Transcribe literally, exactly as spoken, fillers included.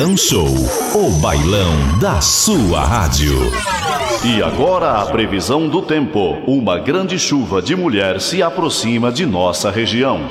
Manhã Show, o bailão da sua rádio. E agora a previsão do tempo. Uma grande chuva de mulher se aproxima de nossa região.